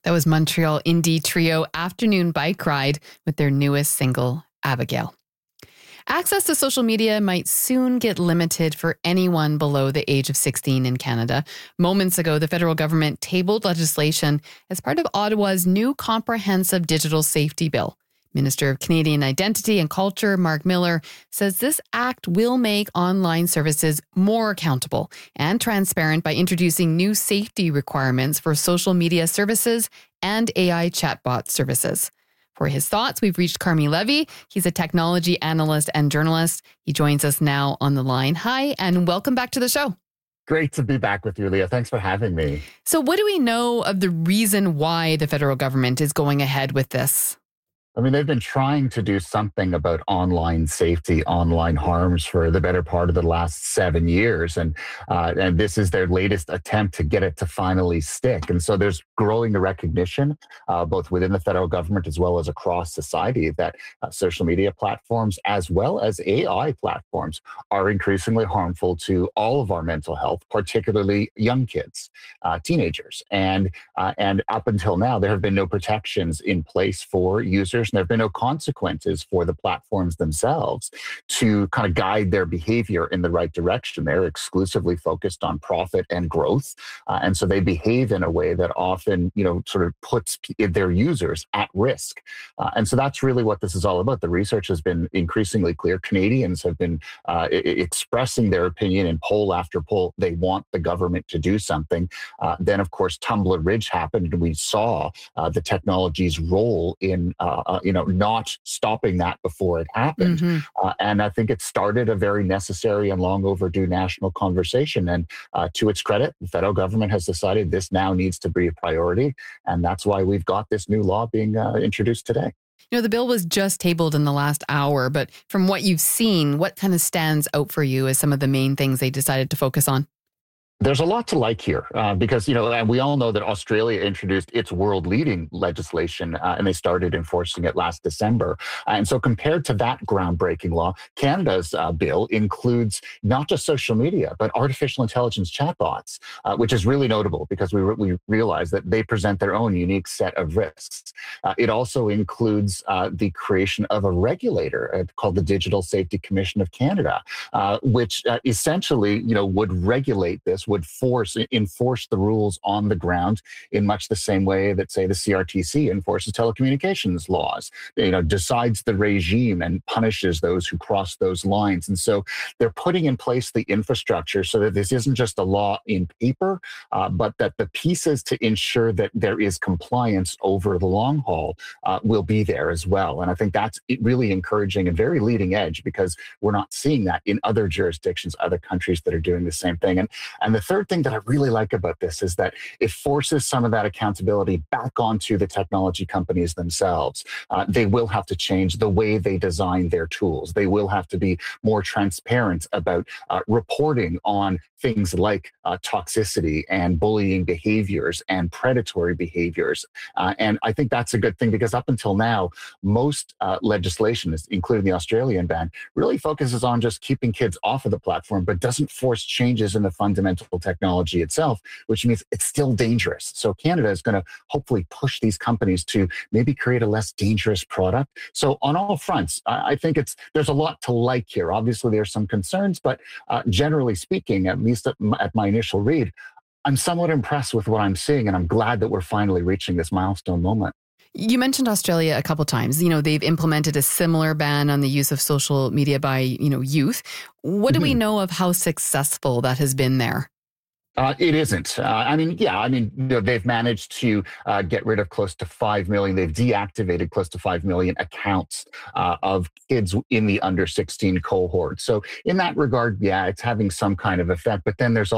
That was Montreal indie trio Afternoon Bike Ride with their newest single, Abigail. Access to social media might soon get limited for anyone below the age of 16 in Canada. Moments ago, the federal government tabled legislation as part of Ottawa's new comprehensive digital safety bill. Minister of Canadian Identity and Culture, Mark Miller, says this act will make online services more accountable and transparent by introducing new safety requirements for social media services and AI chatbot services. For his thoughts, we've reached Carmi Levy. He's a technology analyst and journalist. He joins us now on the line. Hi, and welcome back to the show. Great to be back with you, Leah. Thanks for having me. So what do we know of the reason why the federal government is going ahead with this? I mean, they've been trying to do something about online safety, online harms for the better part of the last 7 years. And this is their latest attempt to get it to finally stick. And so there's growing the recognition, both within the federal government as well as across society, that social media platforms as well as AI platforms are increasingly harmful to all of our mental health, particularly young kids, teenagers. And up until now, there have been no protections in place for users. And there have been no consequences for the platforms themselves to kind of guide their behavior in the right direction. They're exclusively focused on profit and growth. And so they behave in a way that often, sort of puts their users at risk. And so that's really what this is all about. The research has been increasingly clear. Canadians have been expressing their opinion in poll after poll. They want the government to do something. Then, of course, Tumbler Ridge happened, and we saw the technology's role in not stopping that before it happened. Mm-hmm. And I think it started a very necessary and long overdue national conversation. And to its credit, the federal government has decided this now needs to be a priority. And that's why we've got this new law being introduced today. The bill was just tabled in the last hour, but from what you've seen, what kind of stands out for you as some of the main things they decided to focus on? There's a lot to like here because, and we all know that Australia introduced its world-leading legislation and they started enforcing it last December. And so compared to that groundbreaking law, Canada's bill includes not just social media, but artificial intelligence chatbots, which is really notable because we realize that they present their own unique set of risks. It also includes the creation of a regulator called the Digital Safety Commission of Canada, which essentially, would regulate this, would enforce the rules on the ground in much the same way that, say, the CRTC enforces telecommunications laws, decides the regime and punishes those who cross those lines. And so they're putting in place the infrastructure so that this isn't just a law in paper, but that the pieces to ensure that there is compliance over the long haul will be there as well. And I think that's really encouraging and very leading edge because we're not seeing that in other jurisdictions, other countries that are doing the same thing. And the third thing that I really like about this is that it forces some of that accountability back onto the technology companies themselves. They will have to change the way they design their tools. They will have to be more transparent about reporting on things like toxicity and bullying behaviors and predatory behaviors. And I think that's a good thing because up until now, most legislation, including the Australian ban, really focuses on just keeping kids off of the platform, but doesn't force changes in the fundamental technology itself, which means it's still dangerous. So Canada is going to hopefully push these companies to maybe create a less dangerous product. So on all fronts, I think there's a lot to like here. Obviously, there's some concerns, but generally speaking, at least at my initial read, I'm somewhat impressed with what I'm seeing, and I'm glad that we're finally reaching this milestone moment. You mentioned Australia a couple times. They've implemented a similar ban on the use of social media by, youth. What do we know of how successful that has been there? It isn't. They've managed to get rid of close to 5 million. They've deactivated close to 5 million accounts of kids in the under 16 cohort. So in that regard, yeah, it's having some kind of effect. But then there's